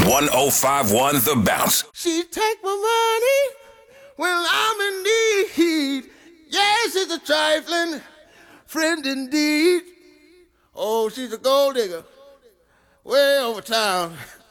1051 The Bounce. She take my money when I'm in need. Yes, it's a trifling friend indeed. Oh, she's a gold digger way over town.